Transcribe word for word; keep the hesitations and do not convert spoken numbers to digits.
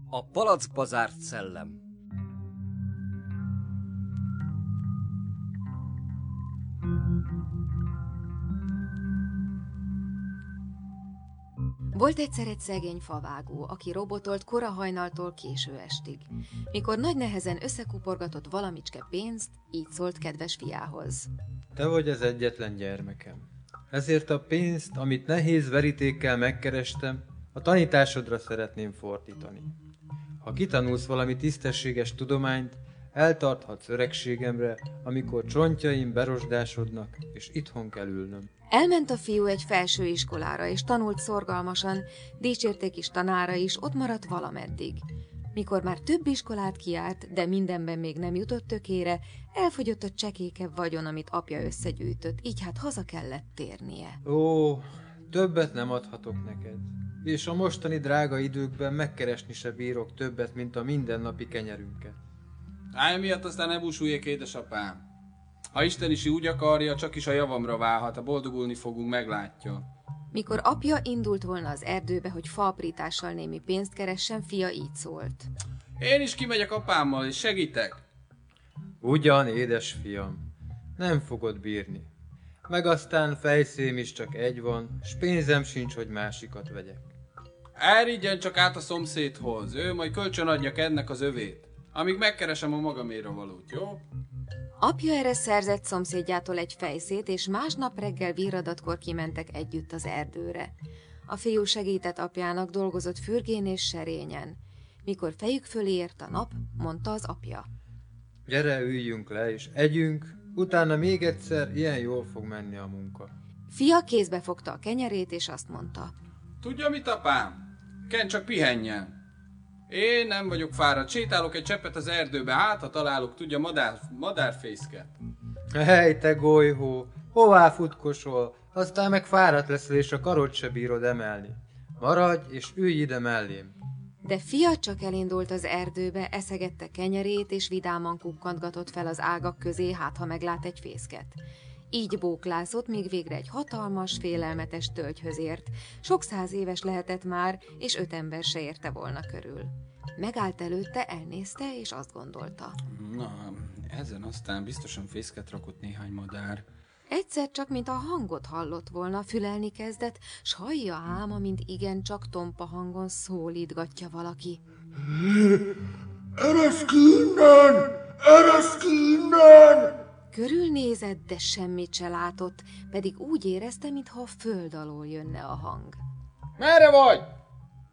A palackba zárt szellem. Volt egyszer egy szegény favágó, aki robotolt kora hajnaltól késő estig. Mikor nagy nehezen összekuporgatott valamicske pénzt, így szólt kedves fiához. Te vagy az egyetlen gyermekem. Ezért a pénzt, amit nehéz verítékkel megkerestem, a tanításodra szeretném fordítani. Ha kitanulsz valami tisztességes tudományt, eltarthatsz öregségemre, amikor csontjaim berosdásodnak, és itthon kell ülnöm. Elment a fiú egy felső iskolára, és tanult szorgalmasan, dicsérték is tanára is, ott maradt valameddig. Mikor már több iskolát kiárt, de mindenben még nem jutott tökére, elfogyott a csekékebb vagyon, amit apja összegyűjtött, így hát haza kellett térnie. Ó, többet nem adhatok neked, és a mostani drága időkben megkeresni se bírok többet, mint a mindennapi kenyerünket. Állj miatt aztán ne búsuljék, édesapám. Ha Isten is úgy akarja, csak is a javamra válhat, a boldogulni fogunk, meglátja. Mikor apja indult volna az erdőbe, hogy faaprítással némi pénzt keressen, fia így szólt. Én is kimegyek apámmal, és segítek. Ugyan, édes fiam, nem fogod bírni. Meg aztán fejszém is csak egy van, s pénzem sincs, hogy másikat vegyek. Elrigyen csak át a szomszédhoz, ő majd kölcsön adja ennek az övét, amíg megkeresem a magaméra valót, jó? Apja erre szerzett szomszédjától egy fejszét, és másnap reggel virradatkor kimentek együtt az erdőre. A fiú segített apjának, dolgozott fürgén és serényen. Mikor fejük fölé ért a nap, mondta az apja. Gyere, üljünk le, és együnk, utána még egyszer ilyen jól fog menni a munka. Fia kézbe fogta a kenyerét, és azt mondta. Tudja mit, apám? Ken csak pihenjen. Én nem vagyok fáradt, sétálok egy cseppet az erdőbe, hát ha találok, tudja, madár, madárfészket. Hely, te golyhó, hová futkosol? Aztán meg fáradt leszel, és a karod se bírod emelni. Maradj, és ülj ide mellém. De fia csak elindult az erdőbe, eszegette kenyerét, és vidáman kukkantgatott fel az ágak közé, hát ha meglát egy fészket. Így bóklászott, míg végre egy hatalmas, félelmetes tölgyhöz ért. Sok száz éves lehetett már, és öt ember se érte volna körül. Megállt előtte, elnézte, és azt gondolta. Na, ezen aztán biztosan fészket rakott néhány madár. Egyszer csak, mint a hangot hallott volna, fülelni kezdett, s hallja ám, amint igencsak tompa hangon szólítgatja valaki. Eresz ki innen! Eresz ki innen! Körülnézett, de semmit se látott, pedig úgy érezte, mintha a föld alól jönne a hang. Merre vagy?